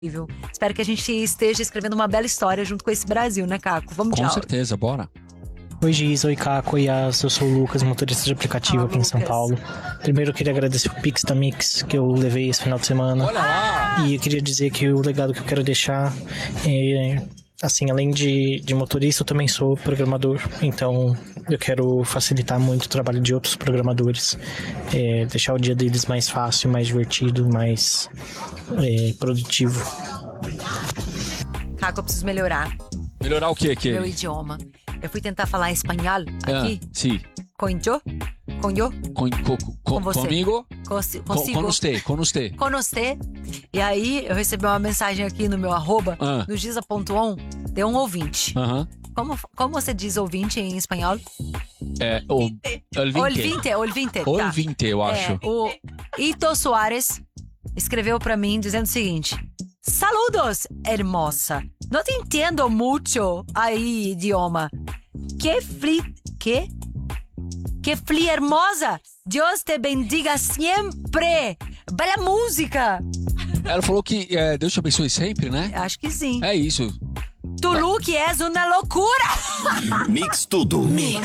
Espero que a gente esteja escrevendo uma bela história junto com esse Brasil, né, Caco? Vamos de Com áudio. certeza, bora. Oi, Giz, oi, Caco, oi, Yas. Eu sou o Lucas, motorista de aplicativo aqui em São Paulo. Primeiro eu queria agradecer o Pix da Mix que eu levei esse final de semana. Olha lá! E eu queria dizer que o legado que eu quero deixar é... Assim, além de motorista, eu também sou programador, então eu quero facilitar muito o trabalho de outros programadores, deixar o dia deles mais fácil, mais divertido, mais produtivo. Caco, eu preciso melhorar Melhorar o quê? meu idioma. Eu fui tentar falar espanhol aqui. Sim. Com eu? Com você. Comigo? Consigo. Com você. Com você. E aí, eu recebi uma mensagem aqui no meu arroba, no giza.on, de um ouvinte. Como você diz ouvinte em espanhol? Ouvinte. Ouvinte, eu acho. O Ito Soares escreveu pra mim dizendo o seguinte: Saludos, hermosa. Não te entendo muito aí, idioma. Que fli hermosa. Deus te bendiga sempre. Bela música. Ela falou que Deus te abençoe sempre, né? Acho que sim. É isso. Tu look és uma loucura. Mix tudo.